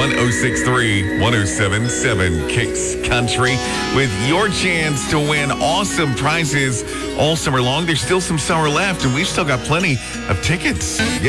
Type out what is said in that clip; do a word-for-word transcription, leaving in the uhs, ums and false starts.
one oh six three, one oh seven seven Kicks Country with your chance to win awesome prizes all summer long. There's still some summer left, and we've still got plenty of tickets.